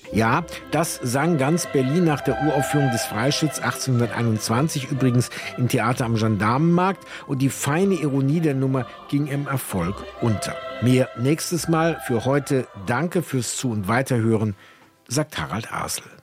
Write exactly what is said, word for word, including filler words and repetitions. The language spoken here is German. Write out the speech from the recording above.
Ja, das sang ganz Berlin nach der Uraufführung des Freischütz achtzehnhunderteinundzwanzig, übrigens im Theater am Gendarmenmarkt. Und die feine Ironie der Nummer ging im Erfolg unter. Mehr nächstes Mal. Für heute danke fürs Zu- und Weiterhören, sagt Harald Asel.